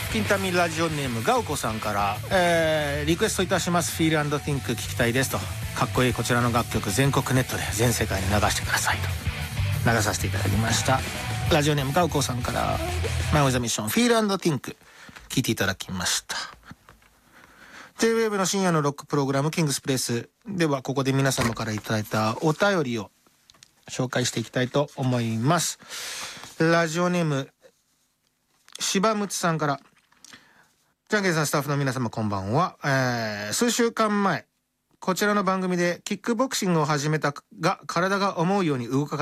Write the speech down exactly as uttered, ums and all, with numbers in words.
金民ラジオネームガウコさんから、えー、リクエストいたします。 Feel and Think 聞きたいですと。かっこいいこちらの楽曲全国ネットで全世界に流してくださいと流させていただきました。ラジオネームガウコさんからマイウェザミッション Feel and Think 聞いていただきました。 J-ウェーブ の深夜のロックプログラムキングスプレイスでは、ここで皆様からいただいたお便りを紹介していきたいと思います。ラジオネーム柴睦さんから、じゃんけんさんスタッフの皆様こんばんは、えー、数週間前こちらの番組でキックボクシングを始めたが体が思うように動か